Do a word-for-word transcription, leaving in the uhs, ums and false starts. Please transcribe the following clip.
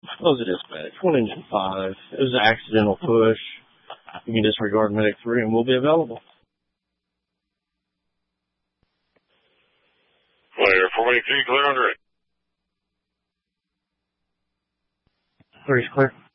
Close the dispatch. One engine five. It was an accidental push. You can disregard medic three and we'll be available. Clear for medic three, clear under it. Three's clear.